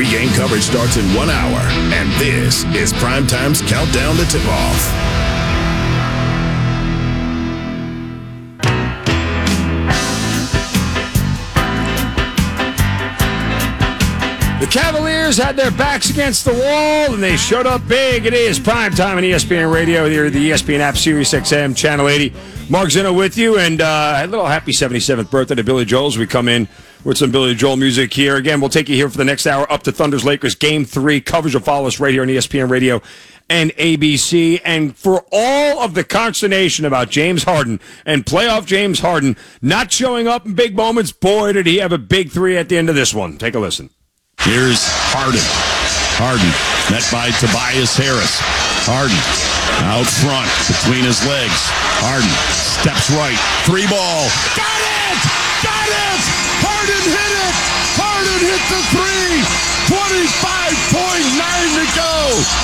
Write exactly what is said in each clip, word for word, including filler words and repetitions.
Pre-game coverage starts in one hour, and this is Primetime's Countdown to Tip-Off. The Cavaliers had their backs against the wall, and they showed up big. It is primetime on E S P N Radio, here the E S P N app, Sirius X M, Channel eighty. Mark Zinno with you, and uh, a little happy seventy-seventh birthday to Billy Joel as we come in with some Billy Joel music here. Again, we'll take you here for the next hour up to Thunder's Lakers Game three. Coverage will follow us right here on E S P N Radio and A B C. And for all of the consternation about James Harden and playoff James Harden not showing up in big moments, boy, did he have a big three at the end of this one. Take a listen. Here's Harden. Harden, met by Tobias Harris. Harden, out front, between his legs. Harden, steps right, three ball. Got it! Got it! Harden hit it! Harden hit the three! twenty-five point nine to go!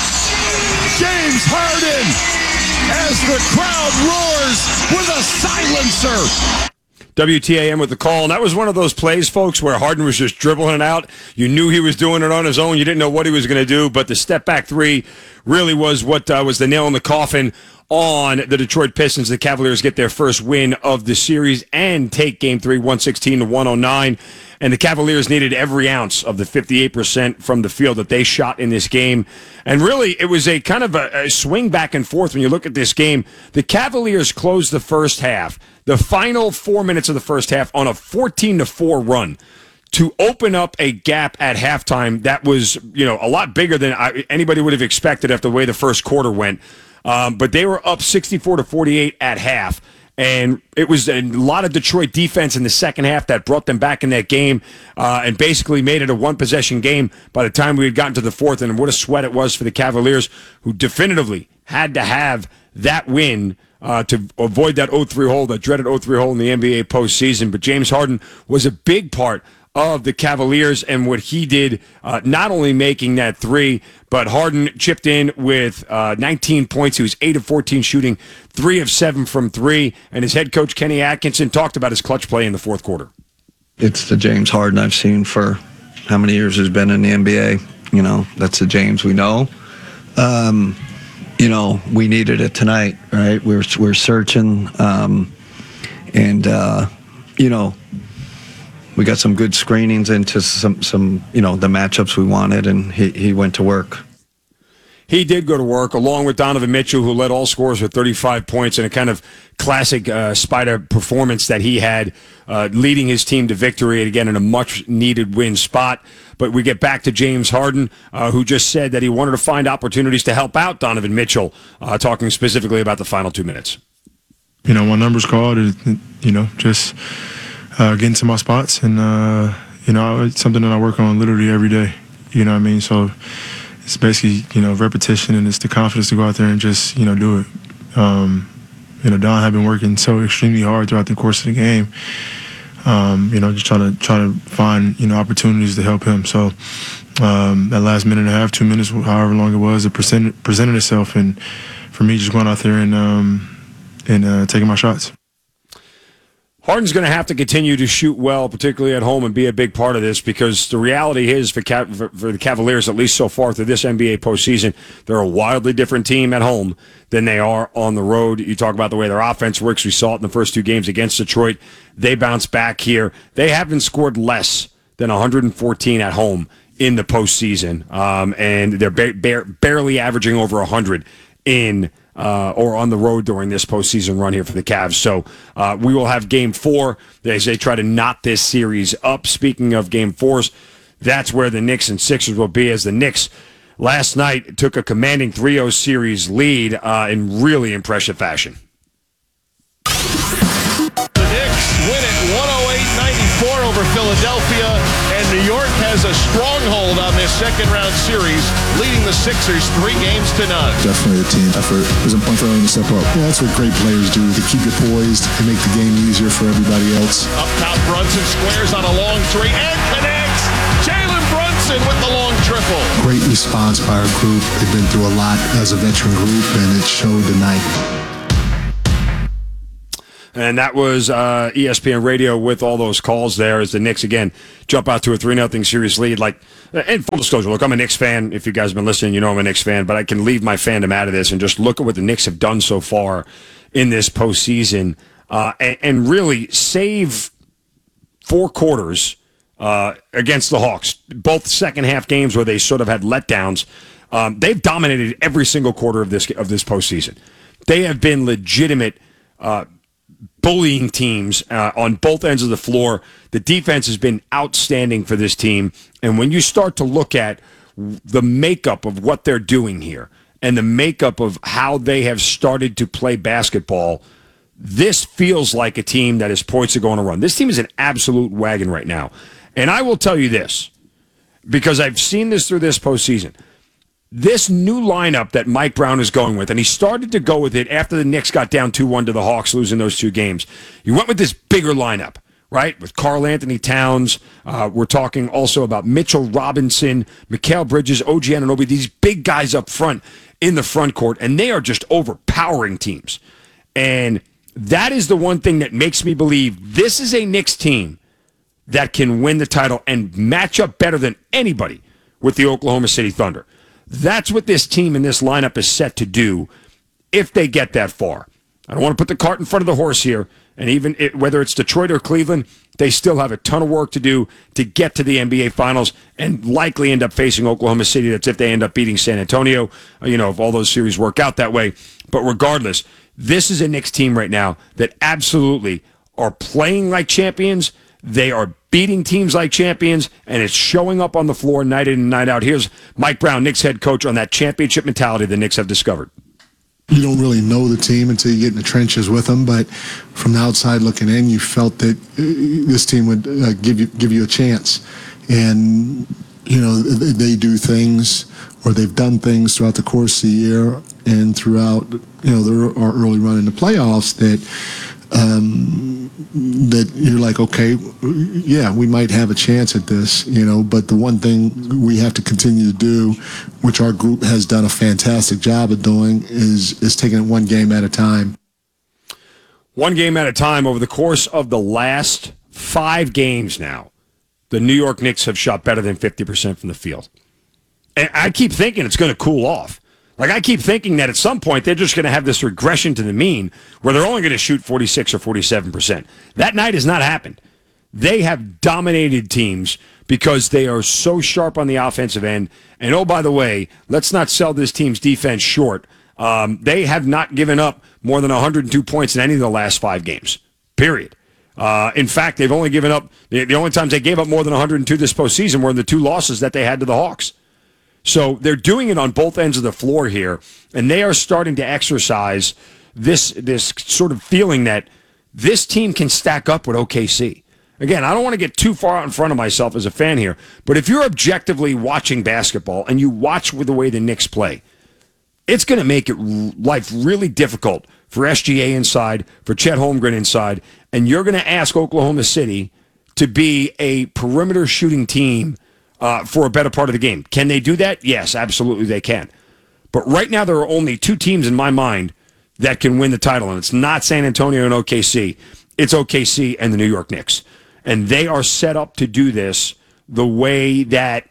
James Harden, as the crowd roars with a silencer. W T A M with the call, and that was one of those plays, folks, where Harden was just dribbling it out. You knew he was doing it on his own. You didn't know what he was going to do, but the step-back three really was what uh, was the nail in the coffin on the Detroit Pistons. The Cavaliers get their first win of the series and take Game three, one sixteen to one oh nine. And the Cavaliers needed every ounce of the fifty-eight percent from the field that they shot in this game. And really, it was a kind of a, a swing back and forth when you look at this game. The Cavaliers closed the first half, the final four minutes of the first half, on a fourteen to four run to open up a gap at halftime that was, you know, a lot bigger than I, anybody would have expected after the way the first quarter went. Um, but they were up sixty-four to forty-eight at half. And it was a lot of Detroit defense in the second half that brought them back in that game uh, and basically made it a one-possession game by the time we had gotten to the fourth. And what a sweat it was for the Cavaliers, who definitively had to have that win uh, to avoid that oh three hole, that dreaded oh three hole in the N B A postseason. But James Harden was a big part of the Cavaliers and what he did, uh, not only making that three, but Harden chipped in with uh, nineteen points. He was eight of fourteen shooting, three of seven from three, and his head coach, Kenny Atkinson, talked about his clutch play in the fourth quarter. It's the James Harden I've seen for how many years he's been in the N B A. You know, that's the James we know. Um, you know, we needed it tonight, right? We're, we're searching, um, and, uh, you know, we got some good screenings into some, some, you know, the matchups we wanted, and he, he went to work. He did go to work, along with Donovan Mitchell, who led all scorers with thirty-five points and a kind of classic uh, Spider performance that he had, uh, leading his team to victory, and again, in a much-needed win spot. But we get back to James Harden, uh, who just said that he wanted to find opportunities to help out Donovan Mitchell, uh, talking specifically about the final two minutes. You know, my number's called, you know, just uh, getting to my spots, and, uh, you know, it's something that I work on literally every day, you know what I mean? So it's basically, you know, repetition, and it's the confidence to go out there and just, you know, do it. Um, you know, Don had been working so extremely hard throughout the course of the game. Um, you know, just trying to try to find, you know, opportunities to help him. So um, that last minute and a half, two minutes, however long it was, it presented, presented itself, and for me, just going out there and um, and uh, taking my shots. Harden's going to have to continue to shoot well, particularly at home, and be a big part of this, because the reality is for, Cav- for, for the Cavaliers, at least so far through this N B A postseason, they're a wildly different team at home than they are on the road. You talk about the way their offense works. We saw it in the first two games against Detroit. They bounced back here. They haven't scored less than one hundred fourteen at home in the postseason, um, and they're ba- ba- barely averaging over one hundred in Uh, or on the road during this postseason run here for the Cavs. So uh, we will have game four as they try to knot this series up. Speaking of game fours, that's where the Knicks and Sixers will be, as the Knicks last night took a commanding three oh series lead uh, in really impressive fashion. The Knicks win it one oh eight ninety-four over Philadelphia, and New York has a stronghold on this second-round series, leading the Sixers three games to none. Definitely a team effort. There's a point for everyone to step up. Yeah, that's what great players do. They keep you poised and make the game easier for everybody else. Up top, Brunson squares on a long three and connects. Jalen Brunson with the long triple. Great response by our group. They've been through a lot as a veteran group, and it showed tonight. And that was uh, E S P N Radio with all those calls there as the Knicks, again, jump out to a three nothing series lead. Like, and full disclosure, look, I'm a Knicks fan. If you guys have been listening, you know I'm a Knicks fan. But I can leave my fandom out of this and just look at what the Knicks have done so far in this postseason uh, and, and really save four quarters uh, against the Hawks. Both second half games where they sort of had letdowns. Um, they've dominated every single quarter of this of this postseason. They have been legitimate uh, bullying teams uh, on both ends of the floor. The defense has been outstanding for this team. And when you start to look at the makeup of what they're doing here and the makeup of how they have started to play basketball, this feels like a team that is poised to go on a run. This team is an absolute wagon right now. And I will tell you this, because I've seen this through this postseason. This new lineup that Mike Brown is going with, and he started to go with it after the Knicks got down two one to the Hawks, losing those two games. He went with this bigger lineup, right, with Karl Anthony Towns. Uh, we're talking also about Mitchell Robinson, Mikal Bridges, O G Anunoby, these big guys up front in the front court, and they are just overpowering teams. And that is the one thing that makes me believe this is a Knicks team that can win the title and match up better than anybody with the Oklahoma City Thunder. That's what this team and this lineup is set to do if they get that far. I don't want to put the cart in front of the horse here, and even it, whether it's Detroit or Cleveland, they still have a ton of work to do to get to the N B A Finals and likely end up facing Oklahoma City. That's if they end up beating San Antonio, you know, if all those series work out that way. But regardless, this is a Knicks team right now that absolutely are playing like champions. They are beating teams like champions, and it's showing up on the floor night in and night out. Here's Mike Brown, Knicks head coach, on that championship mentality the Knicks have discovered. You don't really know the team until you get in the trenches with them, but from the outside looking in, you felt that this team would uh, give you give you a chance. And, you know, they do things, or they've done things throughout the course of the year and throughout, you know, their, our early run in the playoffs that Um, that you're like, okay, yeah, we might have a chance at this, you know, but the one thing we have to continue to do, which our group has done a fantastic job of doing, is is taking it one game at a time. One game at a time. Over the course of the last five games now, the New York Knicks have shot better than fifty percent from the field. And I keep thinking it's going to cool off. Like, I keep thinking that at some point they're just going to have this regression to the mean where they're only going to shoot forty-six or forty-seven percent. That night has not happened. They have dominated teams because they are so sharp on the offensive end. And, oh, by the way, let's not sell this team's defense short. Um, they have not given up more than one hundred two points in any of the last five games, period. Uh, in fact, they've only given up, the, the only times they gave up more than one hundred two this postseason were in the two losses that they had to the Hawks. So they're doing it on both ends of the floor here, and they are starting to exercise this this sort of feeling that this team can stack up with O K C. Again, I don't want to get too far out in front of myself as a fan here, but if you're objectively watching basketball and you watch with the way the Knicks play, it's going to make it life really difficult for S G A inside, for Chet Holmgren inside, and you're going to ask Oklahoma City to be a perimeter shooting team Uh, for a better part of the game. Can they do that? Yes, absolutely they can. But right now there are only two teams in my mind that can win the title, and it's not San Antonio and O K C. It's O K C and the New York Knicks. And they are set up to do this the way that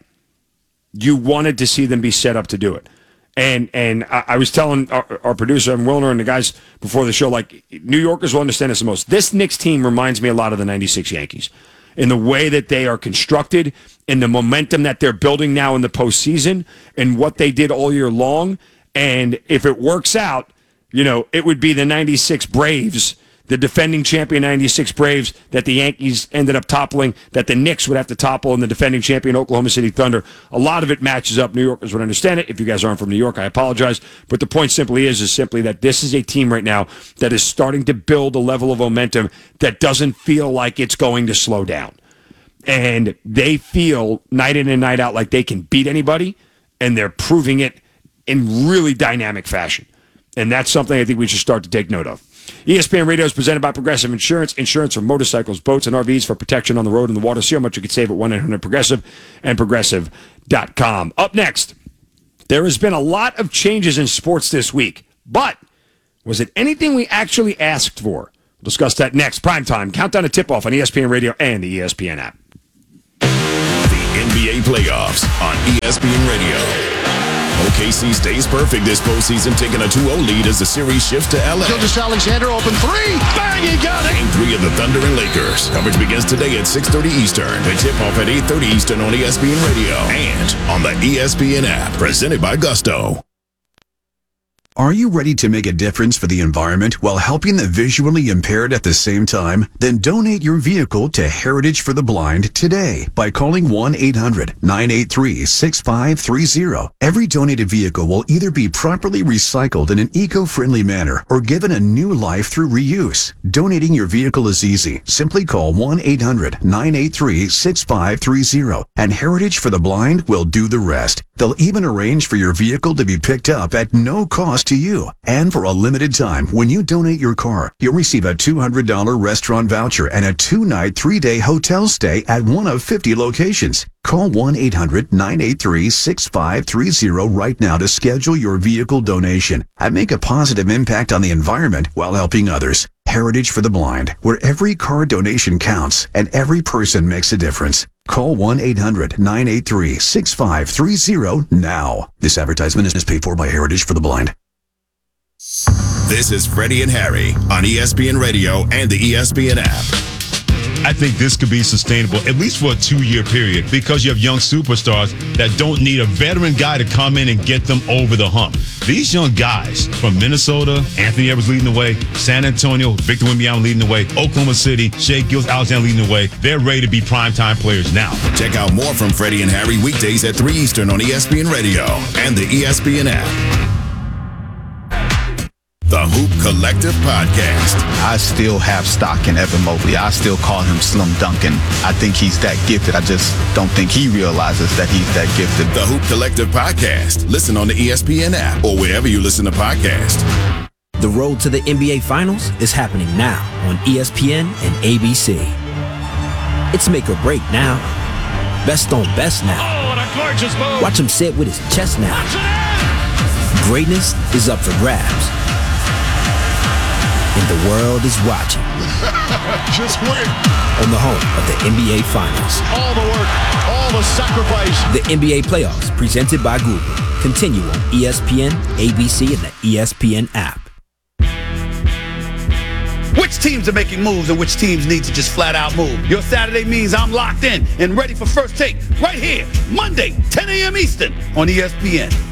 you wanted to see them be set up to do it. And and I, I was telling our, our producer, Evan Wilner, and the guys before the show, like, New Yorkers will understand this the most. This Knicks team reminds me a lot of the ninety-six Yankees in the way that they are constructed, in the momentum that they're building now in the postseason, and what they did all year long. And if it works out, you know, it would be the ninety-six Braves, the defending champion ninety-six Braves that the Yankees ended up toppling, that the Knicks would have to topple, and the defending champion Oklahoma City Thunder. A lot of it matches up. New Yorkers would understand it. If you guys aren't from New York, I apologize. But the point simply is, is simply that this is a team right now that is starting to build a level of momentum that doesn't feel like it's going to slow down. And they feel night in and night out like they can beat anybody, and they're proving it in really dynamic fashion. And that's something I think we should start to take note of. E S P N Radio is presented by Progressive Insurance. Insurance for motorcycles, boats, and R Vs for protection on the road and the water. See how much you could save at one eight hundred progressive and progressive dot com. Up next, there has been a lot of changes in sports this week, but was it anything we actually asked for? We'll discuss that next. Primetime Countdown to Tip-Off on E S P N Radio and the E S P N app. The N B A playoffs on E S P N Radio. O K C stays perfect this postseason, taking a two oh lead as the series shifts to L A. Gilgeous-Alexander open three. Bang, he got it. Game three of the Thunder and Lakers. Coverage begins today at six thirty Eastern. The tip-off at eight thirty Eastern on E S P N Radio and on the E S P N app. Presented by Gusto. Are you ready to make a difference for the environment while helping the visually impaired at the same time? Then donate your vehicle to Heritage for the Blind today by calling one eight hundred nine eight three six five three zero. Every donated vehicle will either be properly recycled in an eco-friendly manner or given a new life through reuse. Donating your vehicle is easy. Simply call one eight hundred nine eight three six five three zero and Heritage for the Blind will do the rest. They'll even arrange for your vehicle to be picked up at no cost to you. And for a limited time, when you donate your car, you'll receive a two hundred dollars restaurant voucher and a two-night, three-day hotel stay at one of fifty locations. Call one eight hundred nine eight three six five three zero right now to schedule your vehicle donation and make a positive impact on the environment while helping others. Heritage for the Blind, where every car donation counts and every person makes a difference. Call one eight hundred nine eight three six five three zero now. This advertisement is paid for by Heritage for the Blind. This is Freddie and Harry on E S P N Radio and the E S P N app. I think this could be sustainable, at least for a two-year period, because you have young superstars that don't need a veteran guy to come in and get them over the hump. These young guys from Minnesota, Anthony Edwards leading the way, San Antonio, Victor Wembanyama leading the way, Oklahoma City, Shai Gilgeous-Alexander leading the way. They're ready to be primetime players now. Check out more from Freddie and Harry weekdays at three Eastern on E S P N Radio and the E S P N app. The Hoop Collective Podcast. I still have stock in Evan Mobley. I still call him Slim Duncan. I think he's that gifted. I just don't think he realizes that he's that gifted. The Hoop Collective Podcast. Listen on the E S P N app or wherever you listen to podcasts. The road to the N B A Finals is happening now on E S P N and A B C. It's make or break now. Best on best now. Oh, what a gorgeous move. Watch him sit with his chest now. Greatness is up for grabs. And the world is watching. Just win. On the home of the N B A Finals. All the work, all the sacrifice. The N B A Playoffs, presented by Google. Continue on E S P N, A B C, and the E S P N app. Which teams are making moves and which teams need to just flat out move? Your Saturday means I'm locked in and ready for First Take right here, Monday, ten a.m. Eastern on E S P N.